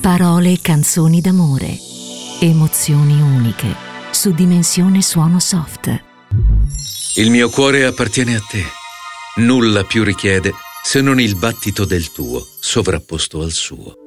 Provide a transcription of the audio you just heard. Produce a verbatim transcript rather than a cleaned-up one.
Parole e canzoni d'amore. Emozioni uniche. Su Dimensione Suono Soft. Il mio cuore appartiene a te. Nulla più richiede se non il battito del tuo sovrapposto al suo.